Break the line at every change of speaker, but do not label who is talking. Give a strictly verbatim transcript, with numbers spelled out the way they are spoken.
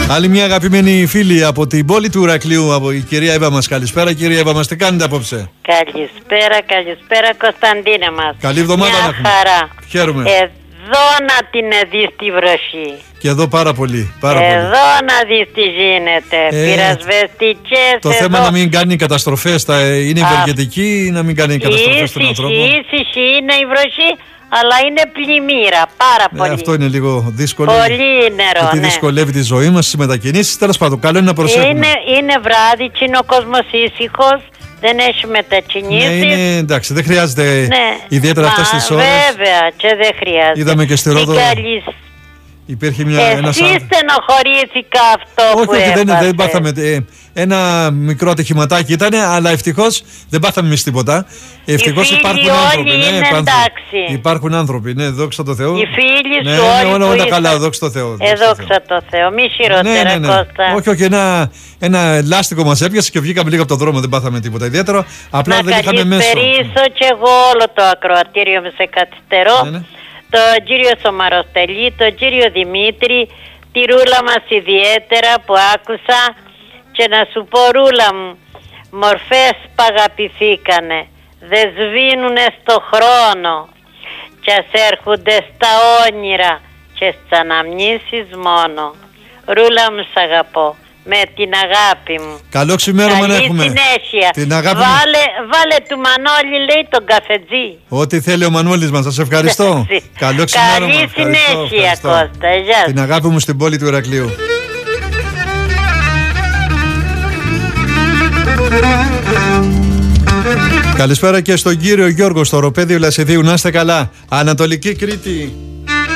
Άλλη μια αγαπημένη φίλη από την πόλη του Ηρακλείου, από η κυρία Εύα μας. Καλησπέρα κυρία Εύα μας, τι κάνετε απόψε?
Καλησπέρα, καλησπέρα Κωνσταντίνε μας.
Καλή εβδομάδα να έχουμε.
Χαρά.
Χαίρομαι.
Εδώ να την δεις τη βροχή.
Και εδώ πάρα πολύ, πάρα
εδώ
πολύ.
να δεις τι γίνεται. Ε, Πυρασβεστικές.
Το
εδώ.
θέμα να μην κάνει καταστροφές, τα, είναι ευεργετική ή να μην κάνει καταστροφές στον ανθρώπο.
Ήσυχη είναι η βροχή, αλλά είναι πλημμύρα, πάρα πολύ.
Ε, αυτό είναι λίγο δύσκολο.
Πολύ νερό,
γιατί
ναι. δυσκολεύει
τη ζωή μας, τις μετακινήσεις. Τέλος πάντων, καλό είναι να προσέχουμε.
Είναι, είναι βράδυ και είναι ο κόσμος ήσυχος. Δεν έχει μετακινήσεις.
Ναι, είναι, εντάξει, δεν χρειάζεται
ναι.
ιδιαίτερα
Μα,
αυτές τις ώρες.
Βέβαια, και δεν χρειάζεται.
Είδαμε και στη Ρόδο.
Καλή...
Υπήρχε μια,
Εσύ
ένας...
στενοχωρήθηκα αυτό
όχι,
που
όχι,
έπαθε.
δεν, δεν πάθαμε. Ε, ένα μικρό ατυχηματάκι ήταν, αλλά ευτυχώς δεν πάθαμε εμείς τίποτα. Ευτυχώς υπάρχουν άνθρωποι.
Είναι
ναι,
εντάξει.
Υπάρχουν άνθρωποι, ναι, δόξα τω Θεώ.
Οι φίλοι
ναι,
σου
ναι,
όλοι
όλα, όλα
που
καλά,
είστε...
δόξα τω Θεώ.
Ε, δόξα τω Θεώ. Μη χειρότερα,
ναι, ναι, ναι.
Κώστα.
Όχι, όχι, ένα, ένα λάστιχο μας έπιασε και βγήκαμε λίγο από τον δρόμο, δεν πάθαμε τίποτα ιδιαίτερο. Απλά
να
δεν είχαμε μέσο.
Να καλησπερίσω κι εγώ όλο το ακροατήριο με σε καθυστερώ.
Ναι, ναι.
Τον κύριο Σομαροστελή, τον κύριο Δημήτρη, τη Ρούλα μας ιδιαίτερα που άκουσα. Και να σου πω, Ρούλα μου, μορφές παγαπηθήκανε, δεν σβήνουνε στο χρόνο και ας έρχονται στα όνειρα και στις αναμνήσεις μόνο. Ρούλα μου, σ' αγαπώ με την αγάπη μου.
Καλό ξημέρωμα να έχουμε.
Συνέχεια.
Την αγάπη
βάλε, βάλε του Μανώλη, λέει, τον καφετζή.
Ό,τι θέλει ο Μανώλης μας. Σας ευχαριστώ. Καλό ξημέρωμα.
Καλή συνέχεια, Κώστα. Γεια.
Την αγάπη μου στην πόλη του Ηρακλείου. Καλησπέρα και στον κύριο Γιώργο στο Οροπέδιο Λασιδίου. Να είστε καλά. Ανατολική Κρήτη.